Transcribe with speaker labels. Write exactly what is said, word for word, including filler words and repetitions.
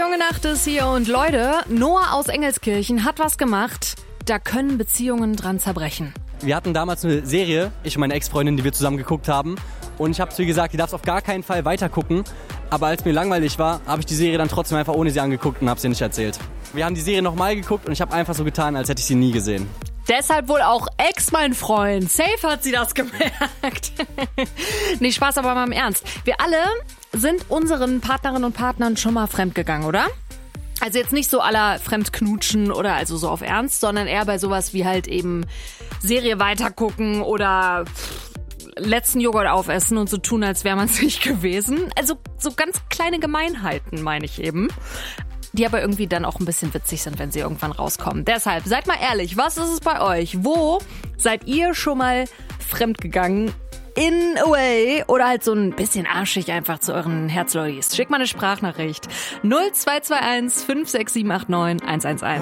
Speaker 1: junge Nacht ist hier und Leute, Noah aus Engelskirchen hat was gemacht, da können Beziehungen dran zerbrechen.
Speaker 2: Wir hatten damals eine Serie, ich und meine Ex-Freundin, die wir zusammen geguckt haben. Und ich habe zu ihr gesagt, die darf auf gar keinen Fall weitergucken. Aber als mir langweilig war, habe ich die Serie dann trotzdem einfach ohne sie angeguckt und habe sie nicht erzählt. Wir haben die Serie nochmal geguckt und ich habe einfach so getan, als hätte ich sie nie gesehen.
Speaker 1: Deshalb wohl auch Ex, mein Freund. Safe hat sie das gemerkt. Nee, Spaß, aber mal im Ernst. Wir alle sind unseren Partnerinnen und Partnern schon mal fremdgegangen, oder? Also jetzt nicht so aller Fremdknutschen oder also so auf Ernst, sondern eher bei sowas wie halt eben Serie weitergucken oder letzten Joghurt aufessen und so tun, als wäre man es nicht gewesen. Also so ganz kleine Gemeinheiten, meine ich eben. Die aber irgendwie dann auch ein bisschen witzig sind, wenn sie irgendwann rauskommen. Deshalb, seid mal ehrlich, was ist es bei euch? Wo seid ihr schon mal fremdgegangen? In a way oder halt so ein bisschen arschig einfach zu euren Herzlollis. Schickt mal eine Sprachnachricht. null zwei zwei eins fünf sechs sieben acht neun eins eins eins.